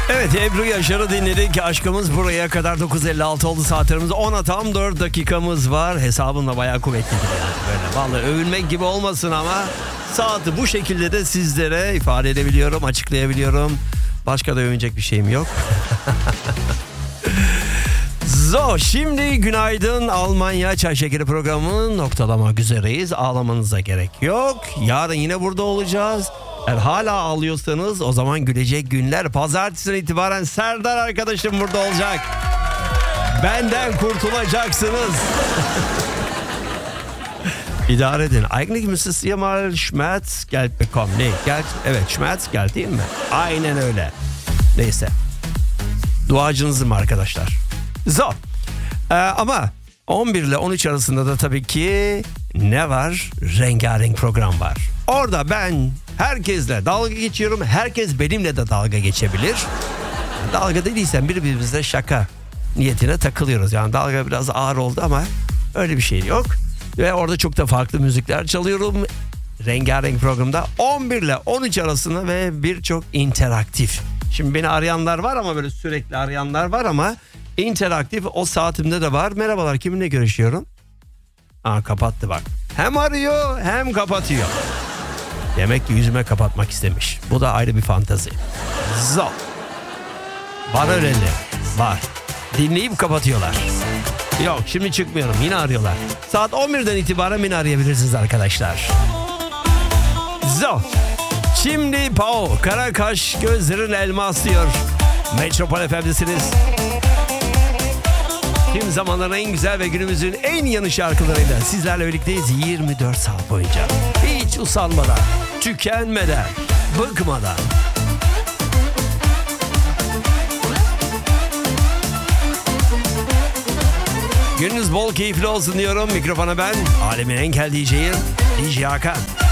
Evet, Ebru Yaşar'ı dinledik. Aşkımız buraya kadar 9.56 oldu saatlerimiz. 10'a tam 4 dakikamız var. Hesabınla bayağı kuvvetlidir yani. Böyle vallahi övünmek gibi olmasın ama saati bu şekilde de sizlere ifade edebiliyorum, açıklayabiliyorum. Başka da övünecek bir şeyim yok. Şimdi günaydın Almanya Çay Şekeri programını noktalamak üzereyiz. Ağlamanıza gerek yok. Yarın yine burada olacağız. Eğer hala ağlıyorsanız o zaman gülecek günler. Pazartesinden itibaren Serdar arkadaşım burada olacak. Benden kurtulacaksınız. İdare edin. Eigentlich müsste ihr mal Schmerzgeld bekommen. Evet, Schmerzgeld değil mi? Aynen öyle. Neyse. Duacınızım arkadaşlar. Ama 11 ile 13 arasında da tabii ki ne var? Rengarenk program var. Orada ben herkesle dalga geçiyorum. Herkes benimle de dalga geçebilir. Dalga dediysem birbirimizle şaka niyetine takılıyoruz. Yani dalga biraz ağır oldu ama öyle bir şey yok. Ve orada çok da farklı müzikler çalıyorum. Rengarenk programda 11 ile 13 arasında ve birçok interaktif. Şimdi beni arayanlar var ama böyle sürekli arayanlar var ama interaktif o saatimde de var. Merhabalar, kiminle görüşüyorum? Kapattı bak. Hem arıyor hem kapatıyor. Demek ki yüzüme kapatmak istemiş. Bu da ayrı bir fantazi. Var öyle. Var. Dinleyip kapatıyorlar. Yok, şimdi çıkmıyorum, yine arıyorlar. Saat 11'den itibaren beni arayabilirsiniz arkadaşlar. Şimdi Pao, Karakaş gözlerin elmas diyor. Metropol FM'desiniz. Tüm zamanların en güzel ve günümüzün en yeni şarkılarıyla sizlerle birlikteyiz 24 saat boyunca. Hiç usanmadan, tükenmeden, bıkmadan. Gününüz bol keyifli olsun diyorum. Mikrofona ben, alemin en kel DJ'yim, DJ Hakan.